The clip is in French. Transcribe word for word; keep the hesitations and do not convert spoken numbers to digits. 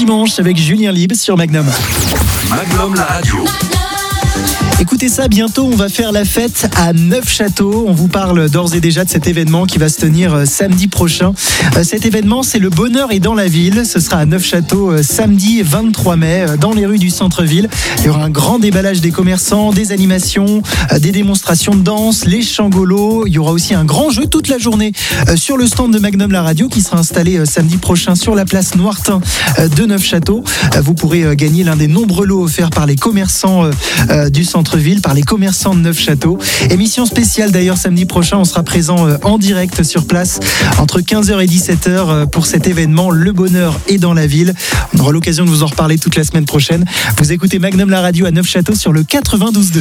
dimanche avec Julien Libre sur Magnum. Magnum la radio. Écoutez ça, bientôt on va faire la fête à Neufchâteau. On vous parle d'ores et déjà de cet événement qui va se tenir euh, samedi prochain. Euh, cet événement, c'est le bonheur est dans la ville. Ce sera à Neufchâteau euh, samedi vingt-trois mai euh, dans les rues du centre-ville. Il y aura un grand déballage des commerçants, des animations, euh, des démonstrations de danse, les changolos. Il y aura aussi un grand jeu toute la journée euh, sur le stand de Magnum la radio qui sera installé euh, samedi prochain sur la place Noirtin euh, de Neufchâteau. Euh, vous pourrez euh, gagner l'un des nombreux lots offerts par les commerçants euh, euh, du centre ville par les commerçants de Neufchâteau. Émission spéciale d'ailleurs samedi prochain, on sera présent en direct sur place entre quinze heures et dix-sept heures pour cet événement Le Bonheur est dans la ville. On aura l'occasion de vous en reparler toute la semaine prochaine. Vous écoutez Magnum la radio à Neufchâteau sur le quatre-vingt-douze deux.